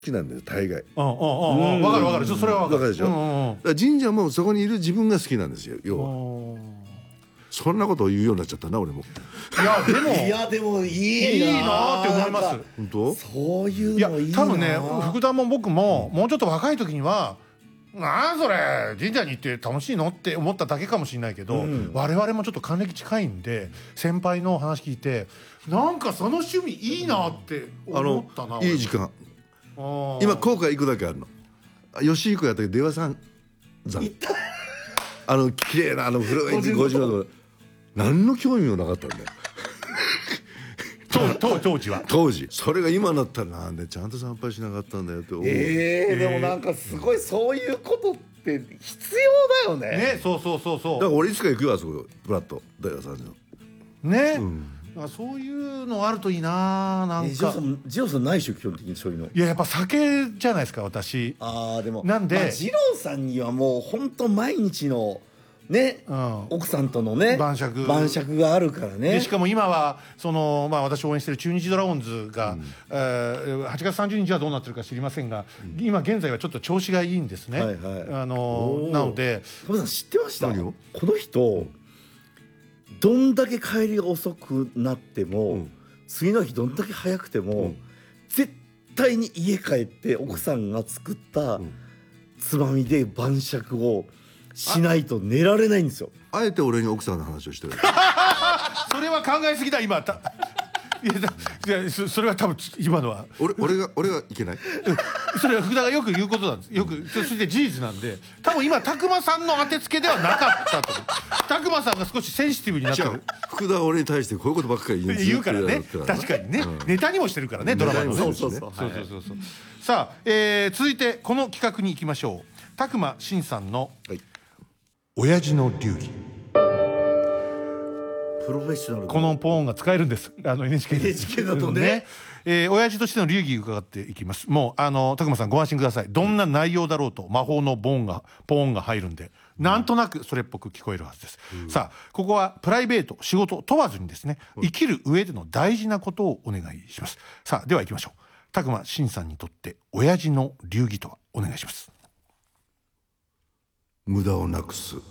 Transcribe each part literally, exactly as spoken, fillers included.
きなんだよ大概。 うんうんうんうん、分かる分かる、それは分かる。 分かるでしょ、うんうん、だから神社もそこにいる自分が好きなんですよ要は。そんなことを言うようになっちゃったな俺も。 いやでもいやでもいいな、 いいなって思います。 本当？ そういうのいいな。 いや多分ね、福田も僕ももうちょっと若い時にはなんそれ神社に行って楽しいのって思っただけかもしれないけど、うん、我々もちょっと還暦近いんで先輩の話聞いてなんかその趣味いいなって思ったな。 いい時間。今後悔行くだけあるの。吉彦やったけど出羽三山あの綺麗なあの古いごじゅうど何の興味もなかったんだよ当時は。 当時それが今だったらなんでちゃんと参拝しなかったんだよって思う。 ええー、でもなんかすごいそういうことって必要だよね。 ね、そうそうそうそう。 だから俺いつか行くよあそこブラッド大和さんのね、うん、だからそういうのあるといいな。なんかジローさんないでしょ基本的にそういうの。 いややっぱ酒じゃないですか私。 ああでもなんで、まあ、 ジローさんにはもう本当毎日のね、うん、奥さんとのね晩酌晩酌があるからね。 でしかも今はその、まあ、私応援している中日ドラゴンズが、うんえー、はちがつさんじゅうにちはどうなってるか知りませんが、うん、今現在はちょっと調子がいいんですね、はいはい、あのなのでトムさん知ってました？この人どんだけ帰りが遅くなっても、うん、次の日どんだけ早くても、うん、絶対に家帰って奥さんが作ったつまみで晩酌をしないと寝られないんですよ。 あえて俺に奥さんの話をしてるそれは考えすぎだ今たいやいや そ, それは多分今のは俺, 俺が俺がいけないそれは福田がよく言うことなんですよく。そして事実なんで多分今拓磨さんの当てつけではなかったと拓磨さんが少しセンシティブになってる。 福田は俺に対してこういうことばっかり言う言うからね。確かにね、うん、ネタにもしてるからねドラマのね。そうそうそうさあ、えー、続いてこの企画に行きましょう。拓磨真さんの、はい、親父の流儀。 プロフェッショナル。 このポーンが使えるんです。あの エヌエイチケー でエヌエイチケー だとね、ねえー、親父としての流儀伺っていきます。もうあの拓磨さんご安心ください。どんな内容だろうと魔法のボーンがポーンが入るんで、うん、なんとなくそれっぽく聞こえるはずです、うん、さあここはプライベート仕事問わずにですね、うん、生きる上での大事なことをお願いします。さあでは行きましょう。拓磨真さんにとって親父の流儀とはお願いします。 無駄をなくす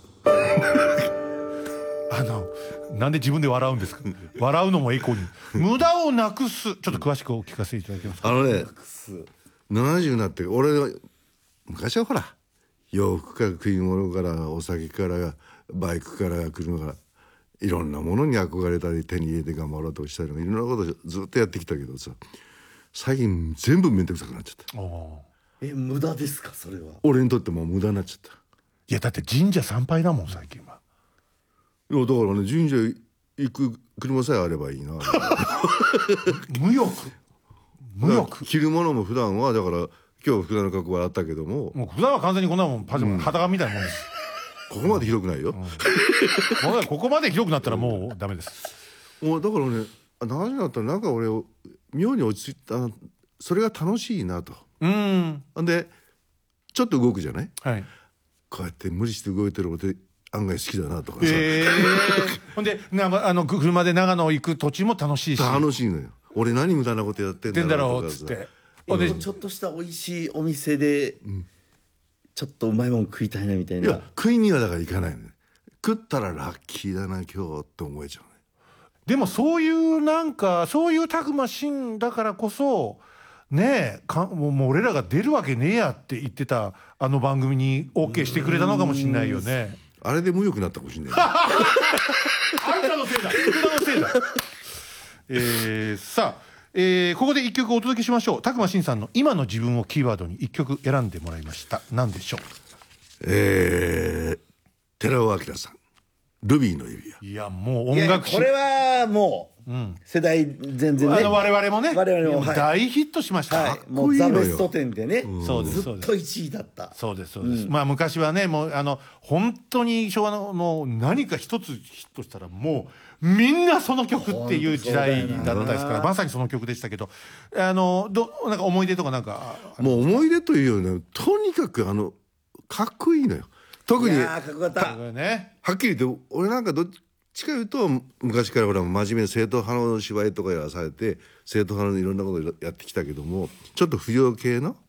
あのなんで自分で笑うんですか笑うのもエコに無駄をなくす。ちょっと詳しくお聞かせいただけますか。 あのねななじゅうになって俺は昔はほら洋服から食い物からお酒からバイクから車からいろんなものに憧れたり手に入れて頑張ろうとしたりいろんなことずっとやってきたけどさ最近全部面倒くさくなっちゃった。 え無駄ですかそれは。 俺にとっても無駄になっちゃった。 いやだって神社参拝だもん最近は。 いやだからね神社行く車さえあればいいな無欲無欲。 着るものも普段はだから今日普段の格好はあったけどももう普段は完全にこんなもんパジャマ、うん、裸みたいなもんです。 ここまで広くないよ、 うん、ここまで広くなったらもうダメです。 もうだからね何だったらなんか俺妙に落ち着いたそれが楽しいなと。うんでちょっと動くじゃない、はい、こうやって無理して動いてる俺案外好きだなとかさ、えー、 ほんでなあの車で長野行く途中も楽しいし。 楽しいのよ。俺何無駄なことやってんだろうとかさ。でちょっとした美味しいお店で、うん、ちょっとうまいもん食いたいなみたいな。いや食いにはだから行かないのね。食ったらラッキーだな今日って思えちゃうね。 でもそういうなんかそういう拓磨真だからこそねえかもう、もう俺らが出るわけねえやって言ってたあの番組に オーケー してくれたのかもしれないよね。 あれで無欲になったかもしれないあんたのせいだ福田のせいだえー、さあ、えー、ここで一曲お届けしましょう。拓磨真さんの今の自分をキーワードに一曲選んでもらいました。何でしょう。 えー、寺尾明さんルビーの指輪。 いやもう音楽史これはもう、うん、世代全然ねあの我々もね我々も、はい、 大ヒットしました、はい、 もうザ・ベストテンでね、 うん、そうですずっといちいだった。 そうですそうです、うん、まあ昔はねもうあの本当に昭和のもう何か一つヒットしたらもうみんなその曲っていう時代だったですからまさにその曲でしたけどあのどなんか思い出とかなんかもう思い出というよりねとにかくあのかっこいいのよ。特にかっこよかった、 ね、はっきり言って俺なんかどっちかいうと昔からほら真面目な正統派の芝居とかやらされて正統派のいろんなことをやってきたけどもちょっと不良系の